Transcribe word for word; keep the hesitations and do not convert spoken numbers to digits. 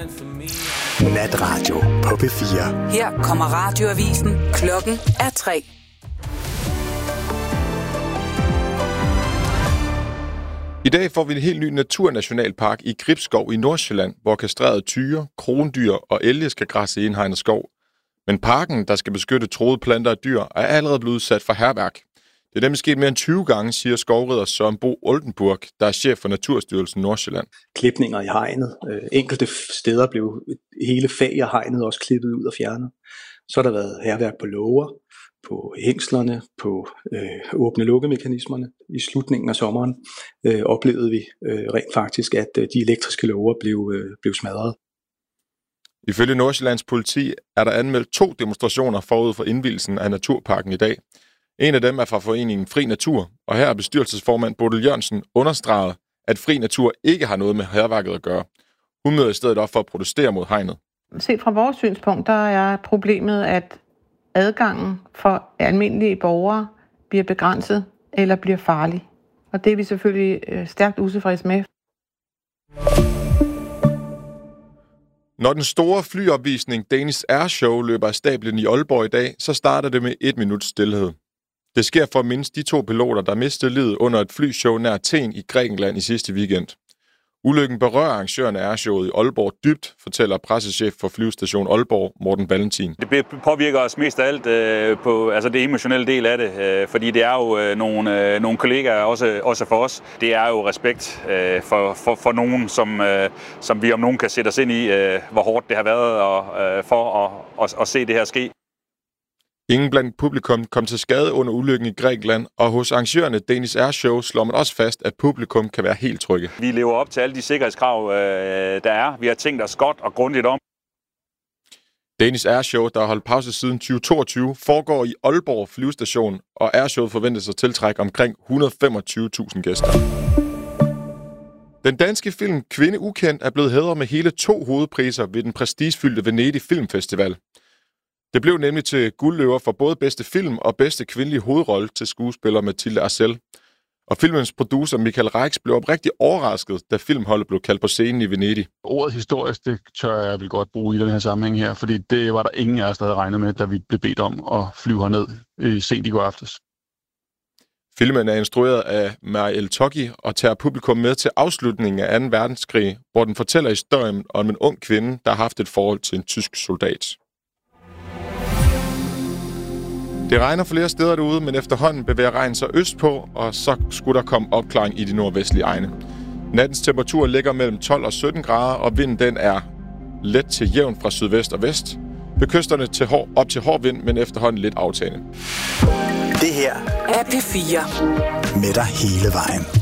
Natradio på P fire. Her kommer radioavisen. Klokken er tre. I dag får vi en helt ny naturnationalpark i Gribskov i Nordsjælland, hvor kastrerede tyre, krondyr og elge skal græsse i indhegnet skov. Men parken, der skal beskytte truede planter og dyr, er allerede blevet udsat for hærværk. Det er nemlig sket mere end tyve gange, siger skovrider Søren Bo Oldenburg, der er chef for Naturstyrelsen Nordsjælland. Klipninger i hegnet. Enkelte steder blev hele fag af hegnet også klippet ud og fjernet. Så har der været hærværk på låger, på hængslerne, på øh, åbne-lukke-mekanismerne. I slutningen af sommeren øh, oplevede vi øh, rent faktisk, at øh, de elektriske låger blev, øh, blev smadret. Ifølge Nordsjællands politi er der anmeldt to demonstrationer forud for indvielsen af naturparken i dag. En af dem er fra foreningen Fri Natur, og her er bestyrelsesformand Bodil Jørgensen understreget, at Fri Natur ikke har noget med hærværket at gøre. Hun møder i stedet op for at protestere mod hegnet. Set fra vores synspunkt, der er problemet, at adgangen for almindelige borgere bliver begrænset eller bliver farlig. Og det er vi selvfølgelig stærkt utilfredse med. Når den store flyopvisning Danish Air Show løber af stablen i Aalborg i dag, så starter det med et minuts stilhed. Det sker for at mindst de to piloter, der mistede livet under et flyshow nær Athen i Grækenland i sidste weekend. Ulykken berører arrangøren af Airshowet i Aalborg dybt, fortæller pressechef for Flyvestation Aalborg, Morten Valentin. Det påvirker os mest af alt øh, på altså det emotionelle del af det, øh, fordi det er jo øh, nogle, øh, nogle kollegaer, også, også for os. Det er jo respekt øh, for, for, for nogen, som, øh, som vi om nogen kan sætte os ind i, øh, hvor hårdt det har været og, øh, for at, at, at se det her ske. Ingen blandt publikum kom til skade under ulykken i Grækenland, og hos arrangørerne Danish Air Show slår man også fast, at publikum kan være helt trygge. Vi lever op til alle de sikkerhedskrav, der er. Vi har tænkt os godt og grundigt om. Danish Air Show, der har holdt pause siden tyve toogtyve, foregår i Aalborg Flyvestation, og Airshowet forventes at tiltrække omkring et hundrede og femogtyve tusind gæster. Den danske film Kvinde Ukendt er blevet hædret med hele to hovedpriser ved den prestigefyldte Venedig Filmfestival. Det blev nemlig til guldløver for både bedste film og bedste kvindelige hovedrolle til skuespiller Mathilde Arcel. Og filmens producer Michael Rex blev oprigtigt overrasket, da filmholdet blev kaldt på scenen i Venedig. Ordet historisk, det tør jeg vel godt bruge i den her sammenhæng her, fordi det var der ingen af os, der havde regnet med, da vi blev bedt om at flyve herned i sent i går aftes. Filmen er instrueret af Mariel Toggi og tager publikum med til afslutningen af anden verdenskrig, hvor den fortæller historien om en ung kvinde, der har haft et forhold til en tysk soldat. Det regner flere steder derude, men efterhånden bevæger regnen sig østpå, og så skulle der komme opklaring i de nordvestlige egne. Nattens temperatur ligger mellem tolv og sytten grader, og vinden den er let til jævn fra sydvest og vest. Ved kysterne til hård, op til hård vind, men efterhånden lidt aftagende. Det her er P fire. Med dig hele vejen.